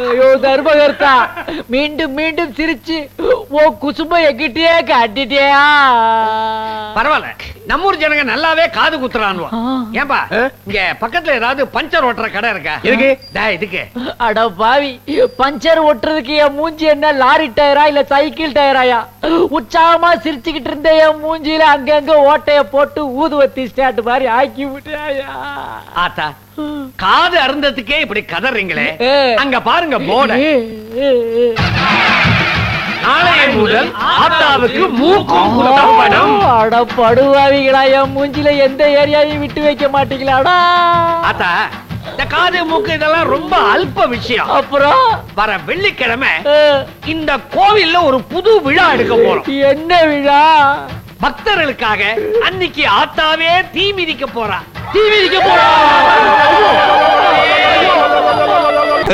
ஐயோ தர்மகர்த்தா, மீண்டும் மீண்டும் சிரிச்சு ஓ குசும்ப எங்கிட்டே காட்டிட்டியா? பரவாயில்ல, நம்ம ஊர் ஜனங்க நல்லாவே காது குத்துறானுவா. ஏன்பா இங்க பக்கத்துல ஏதாவது பஞ்சர் ஓட்டுற கடை இருக்கா? இருக்கு. இதுக்கு அட பாவி, பஞ்சர் ஓட்டுறதுக்கு என் மூஞ்சி என்ன லாரி டயரா இல்ல சைக்கிள் டயராயா? உற்சாகமா சிரிச்சுக்கிட்டு இருந்த என் மூஞ்சியில அங்கங்க ஓட்டைய போட்டு ஊதுவத்தி ஸ்டாண்ட் மாதிரி ஆக்கி விட்டாயா? ஆத்தா, காது அருந்ததுக்கே இப்படி கதறீங்களே, அங்க பாருங்க போர்டு. நாளைய முதல் ஆத்தாவுக்கு மூக்கும் குத்தப்படும். அட படுவாவிகளா, என் மூஞ்சில எந்த ஏரியாவையும் விட்டு வைக்க மாட்டீங்களாடா? ஆத்தா, இந்த காது மூக்கு இதெல்லாம் ரொம்ப அல்ப விஷயம். அப்புறம் வர வெள்ளிக்கிழமை இந்த கோவில்ல ஒரு புது விழா எடுக்க போறோம். என்ன விழா? பக்தர்களுக்காக அன்னைக்கு ஆத்தாவே தீ மிதிக்க போறா. தீ மிதிக்க போறா?